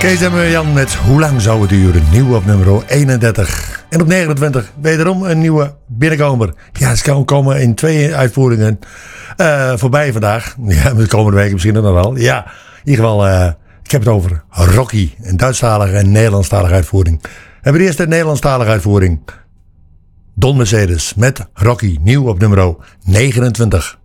Kees en Jan met Hoe lang zou het duren? Nieuw op nummer 31. En op 29 wederom een nieuwe binnenkomer. Ja, ze komen in 2 uitvoeringen voorbij vandaag. Ja, de komende weken misschien nog wel. Ja, in ieder geval, ik heb het over Rocky. Een Duitsstalige en Nederlandstalige uitvoering. We hebben de eerste Nederlandstalige uitvoering. Don Mercedes met Rocky. Nieuw op nummer 29.